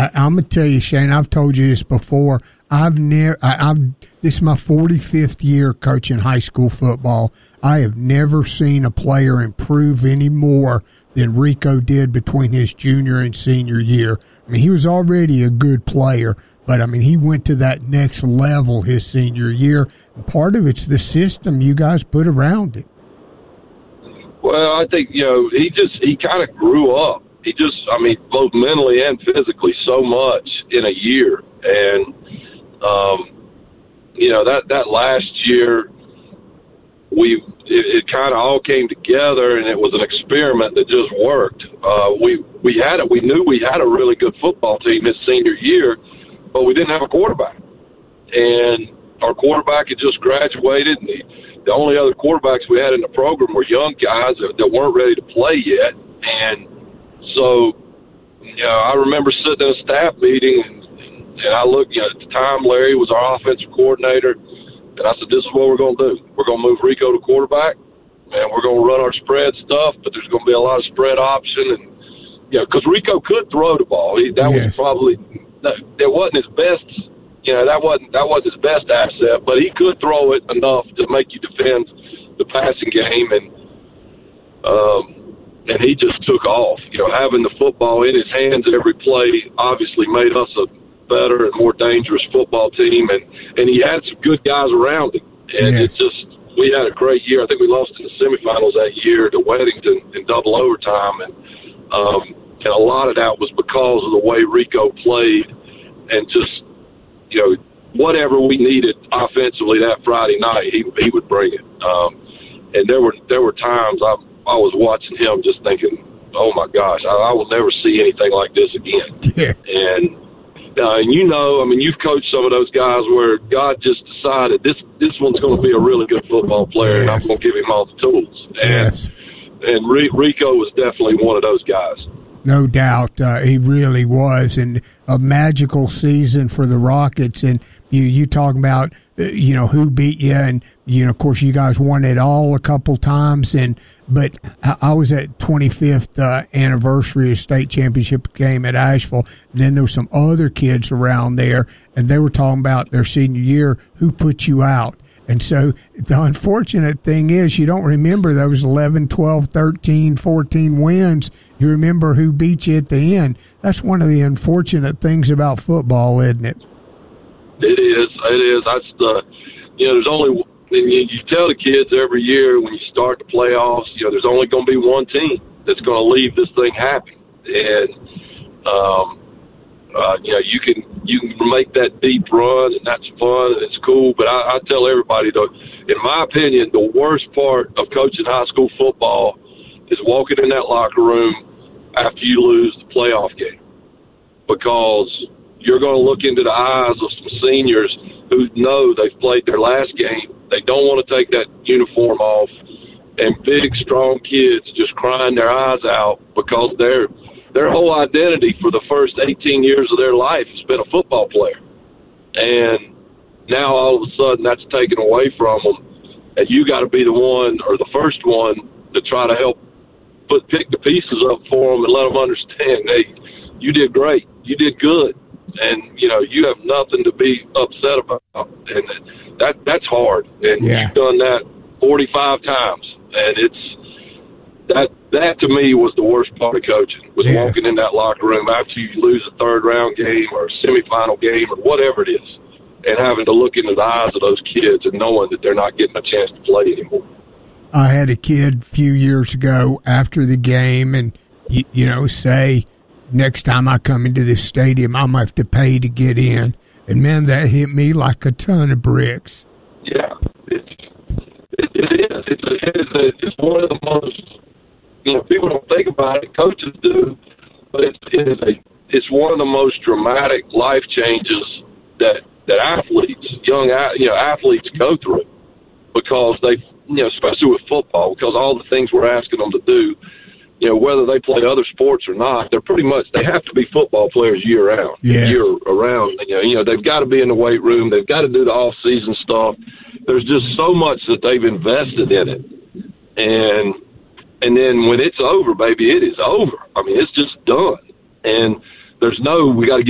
I'm gonna tell you, Shane. I've told you this before. This is my 45th year coaching high school football. I have never seen a player improve any more than Rico did between his junior and senior year. I mean, he was already a good player, but I mean, he went to that next level his senior year. And part of it's the system you guys put around him. Well, I think, he kind of grew up. Both mentally and physically so much in a year. And, that last year, it kind of all came together, and it was an experiment that just worked. We knew we had a really good football team his senior year, but we didn't have a quarterback. And our quarterback had just graduated, and the only other quarterbacks we had in the program were young guys that weren't ready to play yet. And so, I remember sitting in a staff meeting, and I looked, at the time Larry was our offensive coordinator, and I said, this is what we're going to do. We're going to move Rico to quarterback, and we're going to run our spread stuff, but there's going to be a lot of spread option. And, because Rico could throw the ball. It wasn't his best, that wasn't his best asset, but he could throw it enough to make you defend the passing game. And he just took off. Having the football in his hands every play obviously made us a better and more dangerous football team, and he had some good guys around him. And we had a great year. I think we lost in the semifinals that year to Weddington in double overtime, and a lot of that was because of the way Rico played, and just whatever we needed offensively that Friday night, he would bring it. And there were times I was watching him just thinking, oh my gosh, I will never see anything like this again. Yeah. And you've coached some of those guys where God just decided this one's going to be a really good football player, and I'm going to give him all the tools. And Rico was definitely one of those guys. No doubt, he really was, and a magical season for the Rockets. And you talk about who beat you, and of course you guys won it all a couple times. But I was at 25th anniversary of state championship game at Asheville. And then there were some other kids around there, and they were talking about their senior year, who put you out. And so the unfortunate thing is you don't remember those 11, 12, 13, 14 wins. You remember who beat you at the end. That's one of the unfortunate things about football, isn't it? It is. That's there's only, you tell the kids every year when you start the playoffs, there's only going to be one team that's going to leave this thing happy. And, you can make that deep run, and that's fun, and it's cool. But I tell everybody, though, in my opinion, the worst part of coaching high school football is walking in that locker room after you lose the playoff game, because you're going to look into the eyes of some seniors who know they've played their last game. They don't want to take that uniform off, and big, strong kids just crying their eyes out because their whole identity for the first 18 years of their life has been a football player. And now all of a sudden that's taken away from them, and you got to be the one or the first one to try to help pick the pieces up for them and let them understand, hey, you did great, you did good, and you have nothing to be upset about. And that's hard, and you've done that 45 times, and it's that to me was the worst part of coaching, was walking in that locker room after you lose a third round game or a semifinal game or whatever it is, and having to look into the eyes of those kids and knowing that they're not getting a chance to play anymore. I had a kid a few years ago after the game and, say, next time I come into this stadium, I'm going to have to pay to get in. And, man, that hit me like a ton of bricks. Yeah, it is. It's one of the most, people don't think about it, coaches do, but it's one of the most dramatic life changes that athletes, young athletes go through, because they, especially with football, because all the things we're asking them to do, whether they play other sports or not, they have to be football players year round. Yes. Year around. They've got to be in the weight room. They've got to do the off season stuff. There's just so much that they've invested in it. And then when it's over, baby, it is over. I mean, it's just done. And we got to get